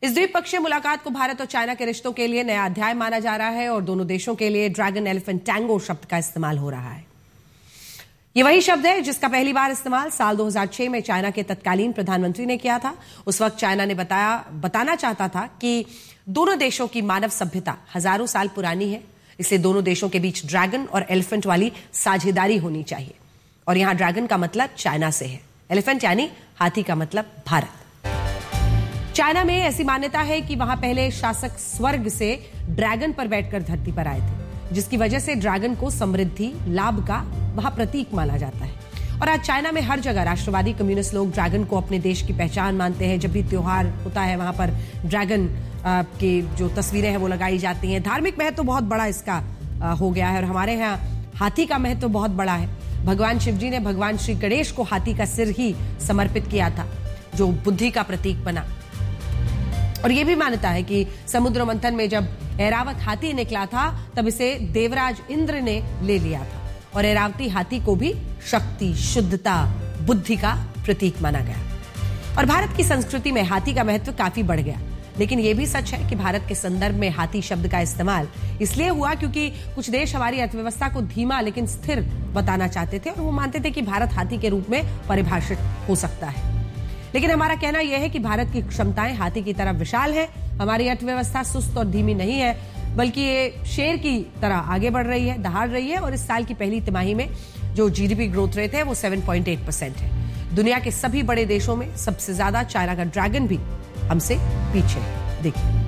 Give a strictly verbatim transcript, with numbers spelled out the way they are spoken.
इस द्विपक्षीय मुलाकात को भारत और चाइना के रिश्तों के लिए नया अध्याय माना जा रहा है और दोनों देशों के लिए ड्रैगन एलिफेंट टैंगो शब्द का इस्तेमाल हो रहा है। ये वही शब्द है जिसका पहली बार इस्तेमाल साल दो हज़ार छह में चाइना के तत्कालीन प्रधानमंत्री ने किया था। उस वक्त चाइना ने बताया बताना चाहता था कि दोनों देशों की मानव सभ्यता हजारों साल पुरानी है, इसलिए दोनों देशों के बीच ड्रैगन और एलिफेंट वाली साझेदारी होनी चाहिए। और यहां ड्रैगन का मतलब चाइना से है, एलिफेंट यानी हाथी का मतलब भारत। चाइना में ऐसी मान्यता है कि वहां पहले शासक स्वर्ग से ड्रैगन पर बैठकर धरती पर आए थे, जिसकी वजह से ड्रैगन को समृद्धि लाभ का वहां प्रतीक माना जाता है। और आज चाइना में हर जगह राष्ट्रवादी कम्युनिस्ट लोग ड्रैगन को अपने देश की पहचान मानते हैं। जब भी त्योहार होता है वहां पर ड्रैगन की जो तस्वीरें हैं वो लगाई जाती हैं। धार्मिक महत्व तो बहुत बड़ा इसका हो गया है और हमारे यहाँ हाथी का महत्व तो बहुत बड़ा है। भगवान शिव जी ने भगवान श्री गणेश को हाथी का सिर ही समर्पित किया था, जो बुद्धि का प्रतीक बना। और यह भी मान्यता है कि समुद्र मंथन में जब ऐरावत हाथी निकला था तब इसे देवराज इंद्र ने ले लिया था और ऐरावती हाथी को भी शक्ति, शुद्धता, बुद्धि का प्रतीक माना गया। और भारत की संस्कृति में हाथी का महत्व काफी बढ़ गया। लेकिन यह भी सच है कि भारत के संदर्भ में हाथी शब्द का इस्तेमाल इसलिए हुआ क्योंकि कुछ देश हमारी अर्थव्यवस्था को धीमा लेकिन स्थिर बताना चाहते थे और वो मानते थे कि भारत हाथी के रूप में परिभाषित हो सकता है। लेकिन हमारा कहना यह है कि भारत की क्षमताएं हाथी की तरह विशाल है। हमारी अर्थव्यवस्था सुस्त और धीमी नहीं है, बल्कि ये शेर की तरह आगे बढ़ रही है, दहाड़ रही है। और इस साल की पहली तिमाही में जो जीडीपी ग्रोथ रेट है वो सात पॉइंट आठ परसेंट है। दुनिया के सभी बड़े देशों में सबसे ज्यादा चाइना का ड्रैगन भी हमसे पीछे है। देखिए।